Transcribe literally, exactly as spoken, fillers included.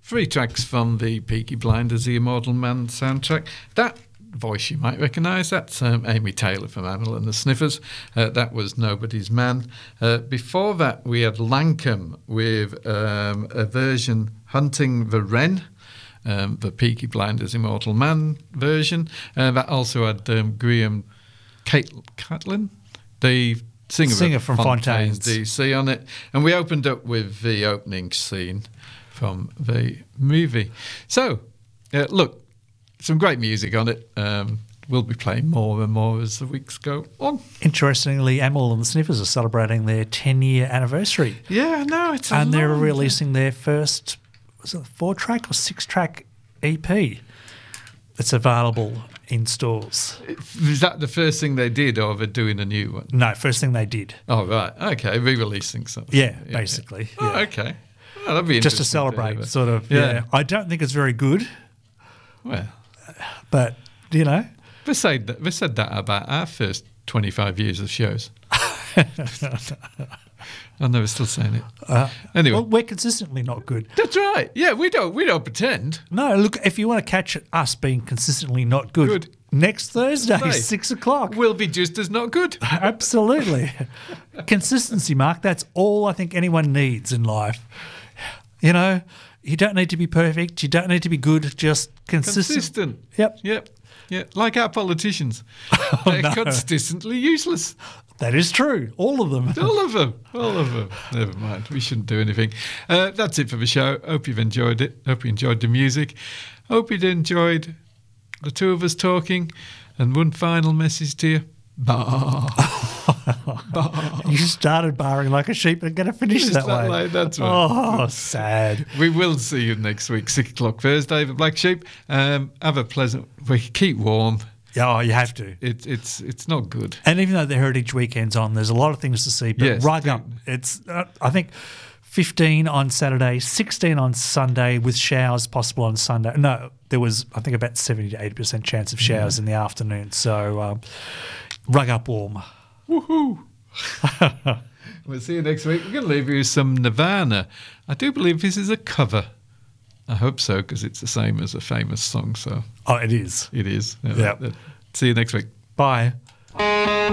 three tracks from the Peaky Blinders, The Immortal Man soundtrack. That voice you might recognise, that's um, Amy Taylor from Amyl and the Sniffers. Uh, that was Nobody's Man. Uh, before that, we had Lankum with um, a version, Hunting the Wren, um, the Peaky Blinders Immortal Man version. Uh, that also had um, Graham Kate, Catlin, the singer, singer of from Fontaines D C on it. And we opened up with the opening scene from the movie. So, uh, look, some great music on it. Um, we'll be playing more and more as the weeks go on. Interestingly, Amyl and the Sniffers are celebrating their ten-year anniversary. Yeah, no, it's a And they're long releasing their first, was it a four-track or six-track E P? It's available in stores. Is that the first thing they did, or they're doing a new one? No, first thing they did. Oh, right. Okay, re-releasing something. Yeah, yeah basically. Yeah. Yeah. Oh, okay. Oh, that'd be just to interesting celebrate, to sort of. Yeah. Yeah. I don't think it's very good. Well, but, you know. They said that, they said that about our first twenty-five years of shows. I know we're still saying it. Uh, anyway. Well, we're consistently not good. That's right. Yeah, we don't we don't pretend. No, look, if you want to catch us being consistently not good, good. next Thursday, Thursday, six o'clock. We'll be just as not good. Absolutely. Consistency, Mark, that's all I think anyone needs in life. You know, you don't need to be perfect. You don't need to be good. Just consistent. Consistent. Yep. Yep. Yeah. Like our politicians. Oh, They're no. consistently useless. That is true. All of them. All of them. All of them. Never mind. We shouldn't do anything. Uh, that's it for the show. Hope you've enjoyed it. Hope you enjoyed the music. Hope you enjoyed the two of us talking. And one final message to you. Bah. Bah. You started barring like a sheep and going to finish that, that way. way. That's right. Oh, sad. We will see you next week, six o'clock Thursday, the Black Sheep. Um, have a pleasant week. Keep warm. Oh, you have to. It, it's it's not good. And even though the Heritage Weekend's on, there's a lot of things to see. But yes, rug up. It's, uh, I think, fifteen on Saturday, sixteen on Sunday, with showers possible on Sunday. No, there was, I think, about seventy to eighty percent chance of showers yeah. in the afternoon. So um, rug up warm. Woohoo. We'll see you next week. We're going to leave you with some Nirvana. I do believe this is a cover. I hope so, because it's the same as a famous song. So oh, it is. It is. Yeah. See you next week. Bye.